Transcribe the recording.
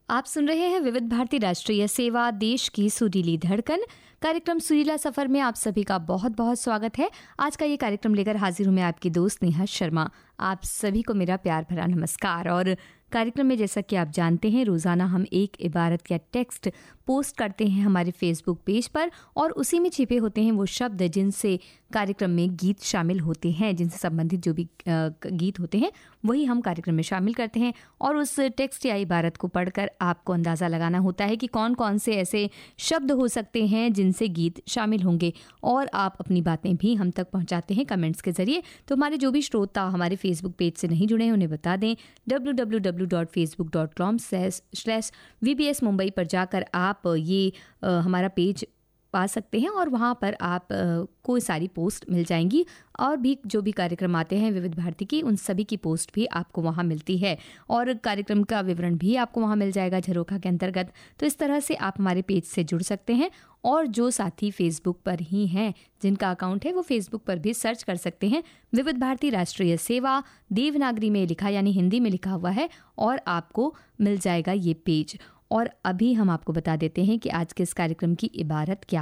आप सुन रहे हैं विविध भारती राष्ट्रीय सेवा, देश की सुरीली धड़कन। कार्यक्रम सुरीला सफर में आप सभी का बहुत बहुत स्वागत है। आज का ये कार्यक्रम लेकर हाजिर हूं मैं आपकी दोस्त नेहा शर्मा। आप सभी को मेरा प्यार भरा नमस्कार। और कार्यक्रम में जैसा कि आप जानते हैं, रोज़ाना हम एक इबारत या टेक्स्ट पोस्ट करते हैं हमारे फेसबुक पेज पर, और उसी में छिपे होते हैं वो शब्द जिनसे कार्यक्रम में गीत शामिल होते हैं, जिनसे संबंधित जो भी गीत होते हैं वही हम कार्यक्रम में शामिल करते हैं। और उस टेक्स्ट या इबारत को पढ़कर आपको अंदाज़ा लगाना होता है कि कौन कौन से ऐसे शब्द हो सकते हैं जिनसे गीत शामिल होंगे, और आप अपनी बातें भी हम तक पहुंचाते हैं कमेंट्स के ज़रिए। तो हमारे जो भी श्रोता हमारे फेसबुक पेज से नहीं जुड़े हैं उन्हें बता दें, www.facebook.com/VBS मुंबई पर जाकर आप ये हमारा पेज पा सकते हैं, और वहाँ पर आप कोई सारी पोस्ट मिल जाएंगी, और भी जो भी कार्यक्रम आते हैं विविध भारती की, उन सभी की पोस्ट भी आपको वहाँ मिलती है, और कार्यक्रम का विवरण भी आपको वहाँ मिल जाएगा झरोखा के अंतर्गत। तो इस तरह से आप हमारे पेज से जुड़ सकते हैं। और जो साथी फेसबुक पर ही हैं, जिनका अकाउंट है, वो फेसबुक पर भी सर्च कर सकते हैं विविध भारती राष्ट्रीय सेवा, देवनागरी में लिखा यानी हिंदी में लिखा हुआ है, और आपको मिल जाएगा ये पेज। और अभी हम आपको बता देते हैं कि आज के इस कार्यक्रम की इबारत क्या